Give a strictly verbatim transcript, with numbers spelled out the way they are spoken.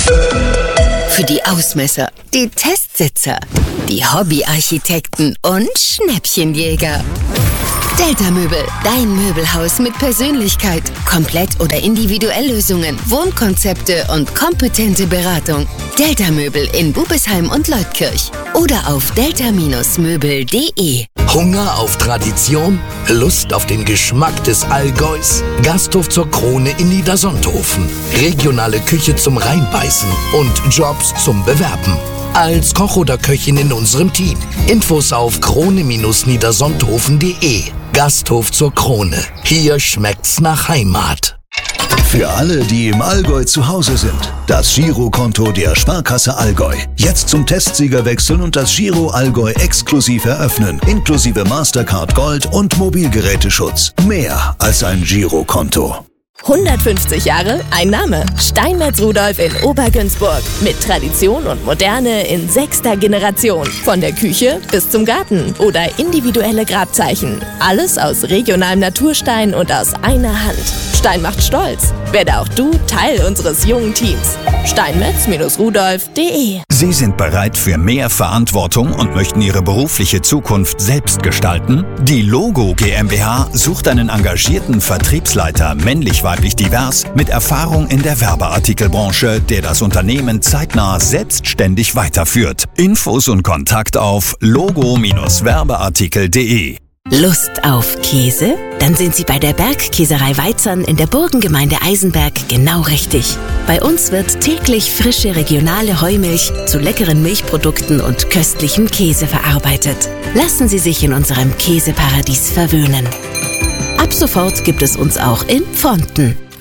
Für die Ausmesser, die Testsitzer, die Hobbyarchitekten und Schnäppchenjäger. Delta Möbel, dein Möbelhaus mit Persönlichkeit, Komplett- oder Individuelllösungen, Wohnkonzepte und kompetente Beratung. Delta Möbel in Bubesheim und Leutkirch oder auf delta Möbel punkt de. Hunger auf Tradition? Lust auf den Geschmack des Allgäus? Gasthof zur Krone in Niedersonthofen. Regionale Küche zum Reinbeißen und Jobs zum Bewerben. Als Koch oder Köchin in unserem Team. Infos auf krone niedersonthofen punkt de. Gasthof zur Krone. Hier schmeckt's nach Heimat. Für alle, die im Allgäu zu Hause sind, das Girokonto der Sparkasse Allgäu. Jetzt zum Testsieger wechseln und das Giro Allgäu exklusiv eröffnen, inklusive Mastercard Gold und Mobilgeräteschutz. Mehr als ein Girokonto. hundertfünfzig Jahre, ein Name. Steinmetz Rudolf in Obergünzburg. Mit Tradition und Moderne in sechster Generation. Von der Küche bis zum Garten oder individuelle Grabzeichen. Alles aus regionalem Naturstein und aus einer Hand. Stein macht stolz. Werde auch du Teil unseres jungen Teams. Steinmetz Rudolf punkt de. Sie sind bereit für mehr Verantwortung und möchten Ihre berufliche Zukunft selbst gestalten? Die Logo GmbH sucht einen engagierten Vertriebsleiter, männlich-weiblich divers, mit Erfahrung in der Werbeartikelbranche, der das Unternehmen zeitnah selbstständig weiterführt. Infos und Kontakt auf logo Werbeartikel punkt de. Lust auf Käse? Dann sind Sie bei der Bergkäserei Weizern in der Burgengemeinde Eisenberg genau richtig. Bei uns wird täglich frische regionale Heumilch zu leckeren Milchprodukten und köstlichem Käse verarbeitet. Lassen Sie sich in unserem Käseparadies verwöhnen. Ab sofort gibt es uns auch in Pfonten.